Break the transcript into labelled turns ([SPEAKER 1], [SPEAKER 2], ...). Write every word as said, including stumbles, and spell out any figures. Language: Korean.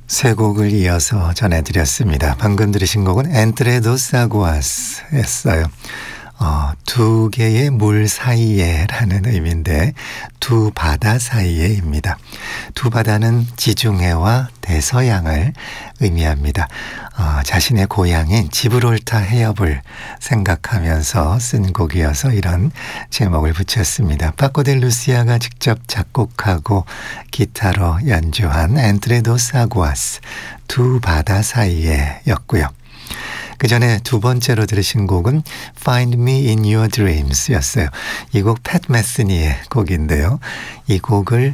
[SPEAKER 1] 세 곡을 이어서 전해드렸습니다. 방금 들으신 곡은 Entre dos Aguas였어요. 어, 두 개의 물 사이에 라는 의미인데 두 바다 사이에입니다. 두 바다는 지중해와 대서양을 의미합니다. 어, 자신의 고향인 지브롤타 해협을 생각하면서 쓴 곡이어서 이런 제목을 붙였습니다. 파코 델 루시아가 직접 작곡하고 기타로 연주한 Entre dos Aguas, 두 바다 사이에 였고요. 그 전에 두 번째로 들으신 곡은 Find Me in Your Dreams 였어요. 이 곡 팻 메스니의 곡인데요. 이 곡을